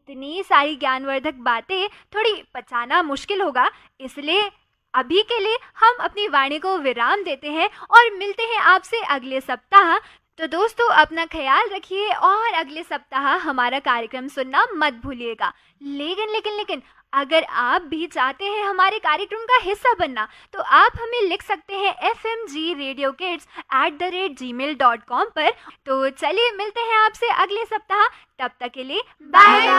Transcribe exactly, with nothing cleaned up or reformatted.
इतनी सारी ज्ञानवर्धक बातें थोड़ी पचाना मुश्किल होगा, इसलिए अभी के लिए हम अपनी वाणी को विराम देते हैं और मिलते हैं आपसे अगले सप्ताह। तो दोस्तों, अपना ख्याल रखिए और अगले सप्ताह हमारा कार्यक्रम सुनना मत भूलिएगा। लेकिन लेकिन लेकिन अगर आप भी चाहते हैं हमारे कार्यक्रम का हिस्सा बनना, तो आप हमें लिख सकते हैं F M G radio kids at the rate ji mail dot com पर। तो चलिए मिलते हैं आपसे अगले सप्ताह, तब तक के लिए बाय।